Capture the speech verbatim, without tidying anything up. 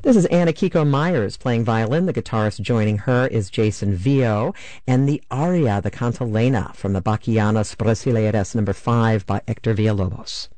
This is Anna Kiko Myers playing violin. The guitarist joining her is Jason Vio, and the aria, the cantilena, from the Bachianas Brasileiras number five by Hector Villalobos.